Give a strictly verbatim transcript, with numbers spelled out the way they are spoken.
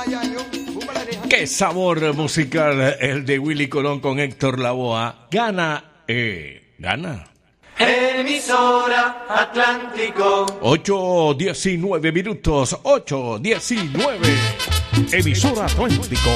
Qué sabor musical el de Willy Colón con Héctor Lavoe. Gana, eh, gana. Emisora Atlántico. ocho diecinueve minutos, ocho diecinueve. Emisora Atlántico.